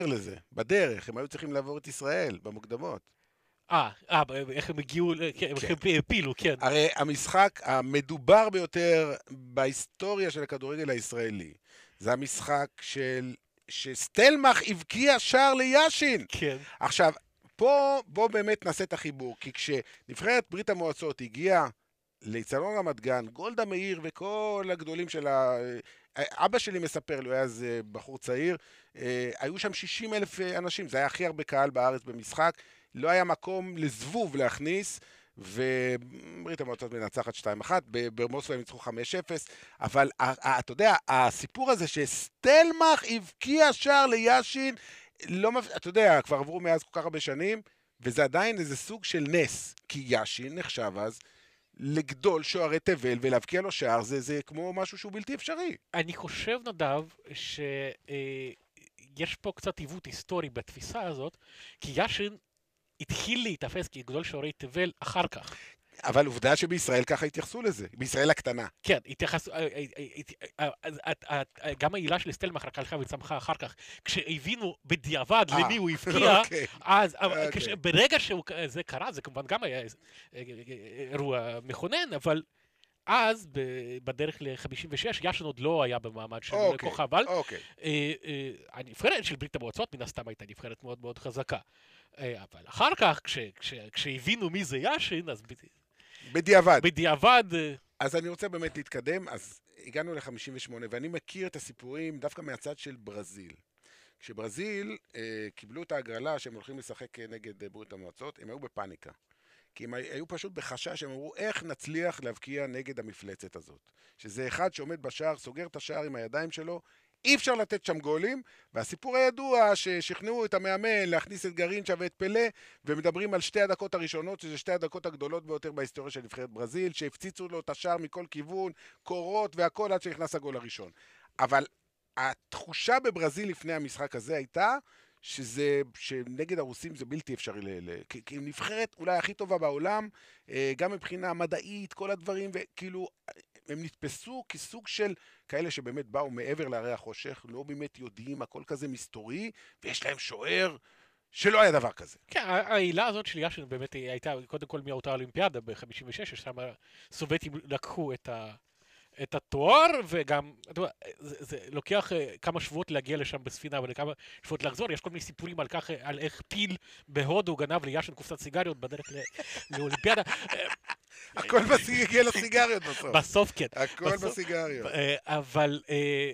לזה, בדרך, הם היו צריכים לעבור את ישראל, במוקדמות. איך הם הגיעו, איך כן. הם הפילו, כן. הרי המשחק המדובר ביותר בהיסטוריה של הכדורגל הישראלי, זה המשחק שסטלמך הבקיע שער ליאשין. כן. עכשיו, פה בוא באמת נעשה את החיבור, כי כשנבחרת ברית המועצות הגיעה לאצטדיון רמת גן, גולדה מאיר וכל הגדולים של אבא שלי מספר לי, הוא היה אז בחור צעיר, היו שם 60,000 אנשים, זה היה הכי הרבה קהל בארץ במשחק, לא היה מקום לזבוב להכניס, וברית המועצות מנצחת 2-1, במוסקבה הם ניצחו 5-0, אבל אתה יודע, הסיפור הזה שסטלמך הבקיע שער ליאשין, אתה יודע, כבר עברו מאז כל כך הרבה שנים, וזה עדיין איזה סוג של נס, כי יאשין נחשב אז לגדול שוערי תבל ולהבקיע לו שער, זה כמו משהו שהוא בלתי אפשרי. אני חושב, נדב, שיש פה קצת עיוות היסטורי בתפיסה הזאת, כי יאשין התחיל להתאפס כגדול שוערי תבל אחר כך. אבל עובדה שבישראל ככה התייחסו לזה, בישראל הקטנה. כן, התייחסו, גם העילה של סטלמך רק הלכה וצמחה אחר כך, כשהבינו בדיעבד למי הוא הבקיע, אוקיי. אז ברגע שזה קרה, זה כמובן גם היה אירוע מכונן, אבל אז, בדרך ל-56, יאשין עוד לא היה במעמד של כוכב על. הנבחרת של ברית המועצות, מן הסתם הייתה נבחרת מאוד מאוד חזקה. אבל אחר כך, כשהבינו מי זה יאשין, אז בדיעבד. אז אני רוצה באמת להתקדם, אז הגענו ל-58, ואני מכיר את הסיפורים דווקא מהצד של ברזיל. כשברזיל קיבלו את ההגרלה שהם הולכים לשחק נגד ברית המועצות, הם היו בפאניקה. כי הם היו פשוט בחשש, הם אמרו, איך נצליח להבקיע נגד המפלצת הזאת? שזה אחד שעומד בשער, סוגר את השער עם הידיים שלו, אי אפשר לתת שם גולים, והסיפור הידוע ששכנעו את המאמן להכניס את גרינצ'ה ואת פלא, ומדברים על 2 הדקות הראשונות, שזה 2 הדקות הגדולות ביותר בהיסטוריה של נבחרת ברזיל, שהפציצו לו את השער מכל כיוון, קורות והכל עד שנכנס הגול הראשון. אבל התחושה בברזיל לפני המשחק הזה הייתה, שנגד הרוסים זה בלתי אפשרי, כי הם נבחרת אולי הכי טובה בעולם, גם מבחינה מדעית, כל הדברים, וכאילו, הם נתפסו כסוג של כאלה שבאמת באו מעבר להרי החושך, לא באמת יודעים, הכל כזה מסתורי, ויש להם שוער שלא היה דבר כזה. כן, העילה הזאת של יאשין באמת הייתה, קודם כל מאותה אולימפיאדה ב-56, ששם הסובייטים לקחו את התואר, וגם, זה לוקח כמה שבועות להגיע לשם בספינה, וכמה שבועות לחזור, יש כל מיני סיפורים על כך, על איך פיל בהודו גנב ליאשין קופסת סיגריות בדרך לאולימפיאדה. הכל הגיע לסיגריות בסוף. בסוף כן. הכל בסיגריות. אבל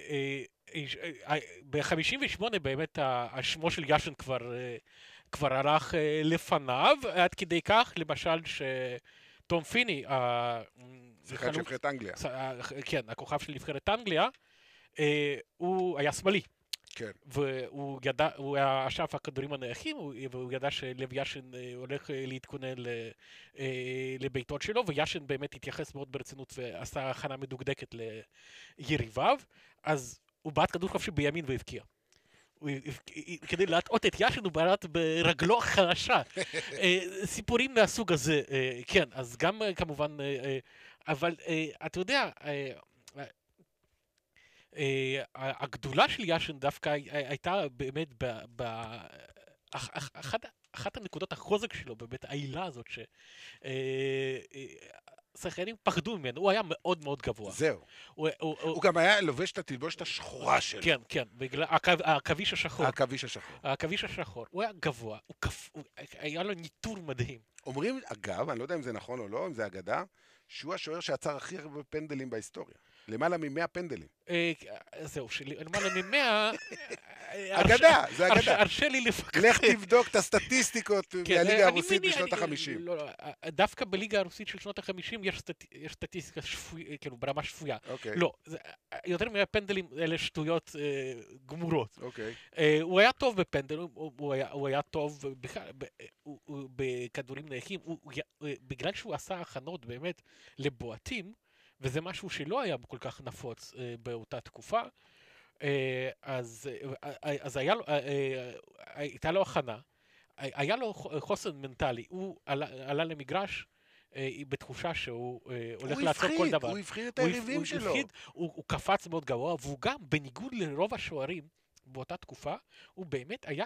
ב-58 באמת השמו של יאשין כבר הלך לפניו, עד כדי כך, למשל, שטום פיני, שחקן של נבחרת אנגליה. כן, הכוכב של נבחרת אנגליה, הוא היה שמאלי. כן. והוא ידע, הוא היה אשף הכדורים הנייחים, והוא ידע שלב יאשין הולך להתכונן לביתות שלו, ויאשין באמת התייחס מאוד ברצינות ועשה הכנה מדוקדקת ליריביו, אז הוא בעט כדור חופשי בימין והבקיע. כדי להטעות את יאשין הוא בעט ברגלו החלשה. סיפורים מהסוג הזה, כן, אז גם כמובן, אבל אתה יודע, הגדולה של יאשין דווקא הייתה באמת אחת הנקודות החוזק שלו, באמת העילה הזאת ששחקנים פחדו ממנו, הוא היה מאוד מאוד גבוה. זהו. הוא גם היה לובש את התלבושת השחורה שלו. כן, כן, בגלל העכביש השחור. העכביש השחור. הוא היה גבוה, היה לו ניטור מדהים. אומרים, אגב, אני לא יודע אם זה נכון או לא, אם זה אגדה, שהוא השוער שעצר הכי הרבה פנדלים בהיסטוריה. למעלה מ-100 פנדלים. זהו, למעלה מ-100... אגדה, זה אגדה. הרשה לי לפקח. לך תבדוק את הסטטיסטיקות מהליגה הרוסית בשנות ה-50. דווקא בליגה הרוסית של שנות ה-50 יש סטטיסטיקה כאילו ברמה שפויה. לא, יותר מהפנדלים אלה שטויות גמורות. הוא היה טוב בפנדלים, הוא היה טוב בכדורים נייחים, בגלל שהוא עשה הכנות באמת לבועטים, וזה משהו שלא היה כל כך נפוץ באותה תקופה, אז הייתה לו הכנה, היה לו חוסן מנטלי, הוא עלה למגרש בתחושה שהוא הולך לעצור כל דבר. הוא הבחיר את היריבים שלו. הוא קפץ מאוד גבוה, והוא גם, בניגוד לרוב השוערים, באותה תקופה, הוא באמת היה